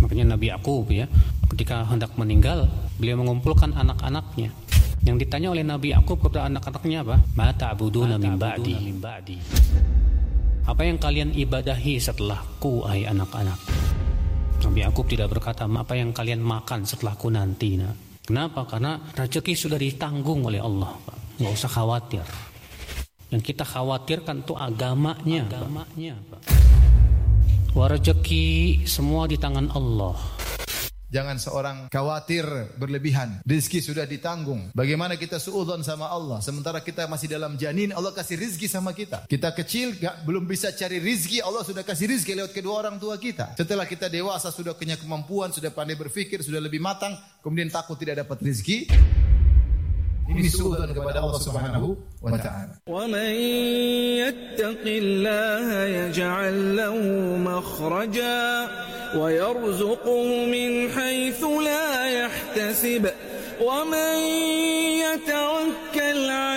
Makanya Nabi Yakub ya, ketika hendak meninggal, beliau mengumpulkan anak-anaknya. Yang ditanya oleh Nabi Yakub kepada anak-anaknya apa? Ma ta'buduna min ba'di. Apa yang kalian ibadahi setelahku, hai anak-anak? Nabi Yakub tidak berkata, apa yang kalian makan setelahku nanti. Nah, kenapa? Karena rezeki sudah ditanggung oleh Allah, Pak. Nggak usah khawatir. Yang kita khawatirkan tuh agamanya, Pak. Wah, rezeki semua di tangan Allah. Jangan seorang khawatir berlebihan. Rizki sudah ditanggung. Bagaimana kita suudzon sama Allah sementara kita masih dalam janin, Allah kasih rizki sama kita. Kita kecil belum bisa cari rizki, Allah sudah kasih rizki lewat kedua orang tua kita. Setelah kita dewasa, sudah punya kemampuan, sudah pandai berfikir, sudah lebih matang, kemudian takut tidak dapat rizki. Ini suudzon kepada Allah Subhanahu wa ta'ala. Wa man yattaqillaha yaj'al lahu makhraja wa yarzuqhu min haitsu la yahtasib wa man yatawakkal